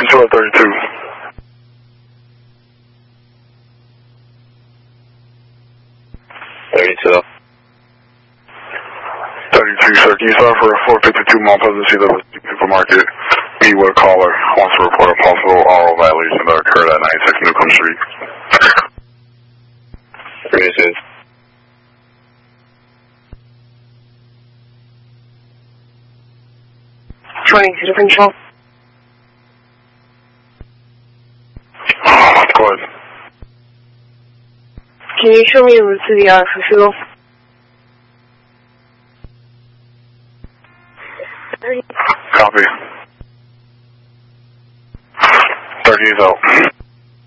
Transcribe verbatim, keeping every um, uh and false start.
Control at thirty-two. thirty-two. thirty-two, sir. Can you start for a four fifty-two Mount Pleasant Street Level Supermarket? Meet with a caller. Wants to report a possible oral violation that occurred at ninety-six Newcomb Street. thirty-six. twenty-two to control. Go ahead. Can you show me the route to the uh, Fusigo? Copy. thirty is out.